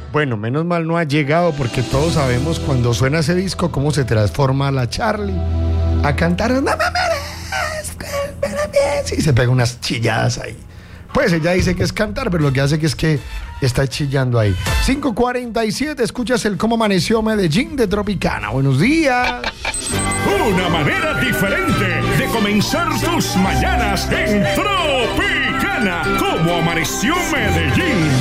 Bueno, menos mal no ha llegado porque todos sabemos cuando suena ese disco cómo se transforma la Charlie a cantar "No me merezco", y se pega unas chilladas ahí. Pues ella dice que es cantar, pero lo que hace que es que está chillando ahí. 5:47, escuchas el Cómo Amaneció Medellín de Tropicana. Buenos días. Una manera diferente de comenzar tus mañanas en Tropicana. Cómo Amaneció Medellín.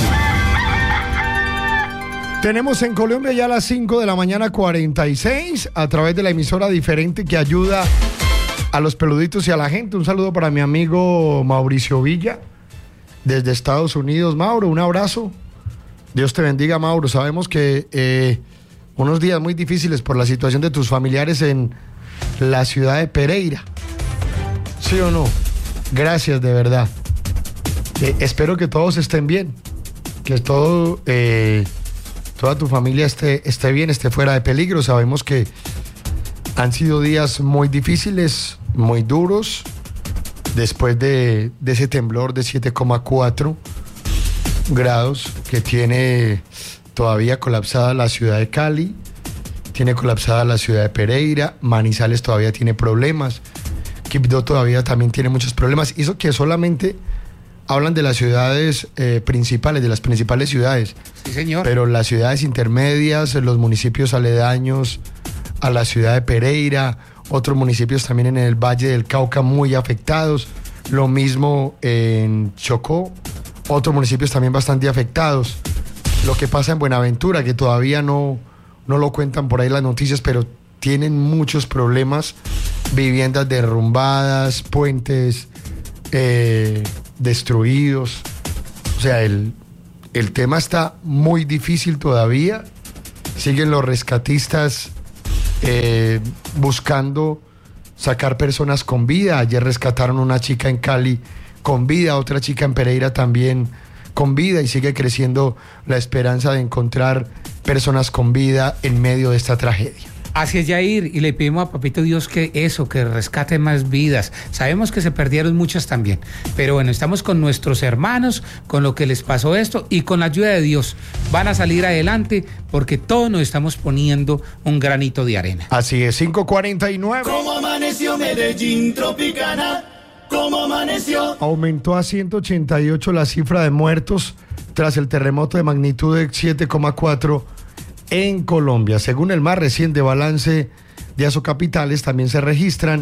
Tenemos en Colombia ya a las 5 de la mañana 46 a través de la emisora diferente que ayuda a los peluditos y a la gente. Un saludo para mi amigo Mauricio Villa desde Estados Unidos. Mauro, un abrazo. Dios te bendiga, Mauro. Sabemos que unos días muy difíciles por la situación de tus familiares en la ciudad de Pereira. ¿Sí o no? Gracias, de verdad. Espero que todos estén bien. Que toda tu familia esté bien, esté fuera de peligro. Sabemos que han sido días muy difíciles, muy duros, después de ese temblor de 7,4 grados que tiene todavía colapsada la ciudad de Cali, tiene colapsada la ciudad de Pereira, Manizales todavía tiene problemas, Quibdó todavía también tiene muchos problemas. Y eso que solamente hablan de las ciudades principales, de las principales ciudades. Sí, señor. Pero las ciudades intermedias, los municipios aledaños a la ciudad de Pereira, otros municipios también en el Valle del Cauca muy afectados, lo mismo en Chocó, otros municipios también bastante afectados. Lo que pasa en Buenaventura, que todavía no lo cuentan por ahí las noticias, pero tienen muchos problemas, viviendas derrumbadas, puentes destruidos. O sea, el tema está muy difícil todavía. Siguen los rescatistas buscando sacar personas con vida. Ayer rescataron una chica en Cali con vida, otra chica en Pereira también con vida, y sigue creciendo la esperanza de encontrar personas con vida en medio de esta tragedia. Así es, Yair, y le pedimos a Papito Dios que rescate más vidas. Sabemos que se perdieron muchas también, pero bueno, estamos con nuestros hermanos, con lo que les pasó esto, y con la ayuda de Dios van a salir adelante, porque todos nos estamos poniendo un granito de arena. Así es, 5:49. ¿Cómo amaneció Medellín, Tropicana? ¿Cómo amaneció? Aumentó a 188 la cifra de muertos tras el terremoto de magnitud de 7,4 en Colombia. Según el más reciente balance de Asocapitales, también se registran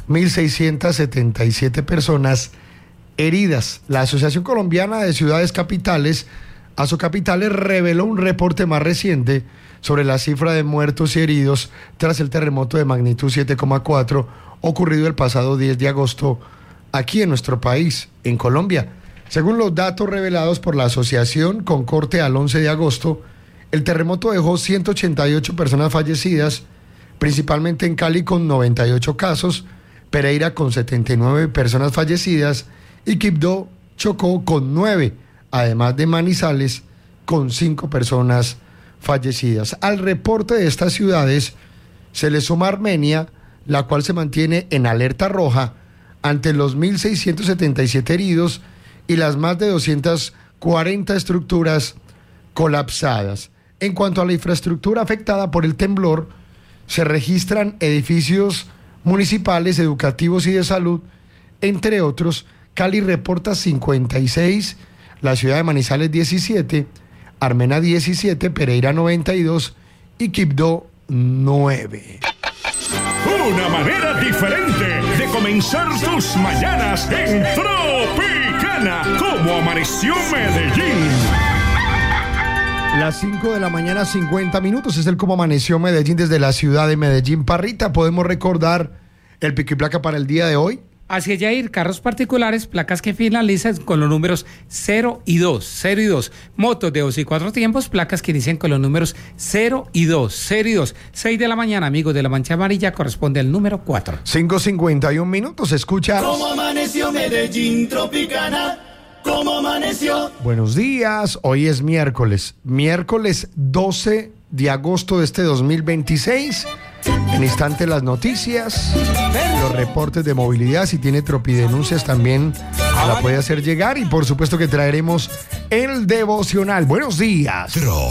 1.677 personas heridas. La Asociación Colombiana de Ciudades Capitales, Asocapitales, reveló un reporte más reciente sobre la cifra de muertos y heridos tras el terremoto de magnitud 7,4 ocurrido el pasado 10 de agosto aquí en nuestro país, en Colombia. Según los datos revelados por la asociación con corte al 11 de agosto, el terremoto dejó 188 personas fallecidas, principalmente en Cali con 98 casos, Pereira con 79 personas fallecidas y Quibdó, Chocó con 9, además de Manizales con 5 personas fallecidas. Al reporte de estas ciudades se le suma Armenia, la cual se mantiene en alerta roja ante los 1.677 heridos y las más de 240 estructuras colapsadas. En cuanto a la infraestructura afectada por el temblor, se registran edificios municipales, educativos y de salud, entre otros. Cali reporta 56, la ciudad de Manizales 17, Armenia 17, Pereira 92 y Quibdó 9. Una manera diferente de comenzar tus mañanas en Tropicana. Cómo Amaneció Medellín. Las 5 de la mañana, 50 minutos, es el Cómo Amaneció Medellín desde la ciudad de Medellín. Parrita, ¿podemos recordar el pico y placa para el día de hoy? Así es, Yair, carros particulares, placas que finalizan con los números 0 y 2, 0 y 2. Motos de 2 y 4 tiempos, placas que inician con los números 0 y 2, 0 y 2. 6 de la mañana, amigos de la Mancha Amarilla, corresponde al número 4. 5:51 minutos, escucha. ¿Cómo amaneció Medellín, Tropicana? ¿Cómo amaneció? Buenos días, hoy es miércoles 12 de agosto de este 2026. En instante las noticias, los reportes de movilidad, si tiene tropidenuncias también la puede hacer llegar, y por supuesto que traeremos el devocional. Buenos días.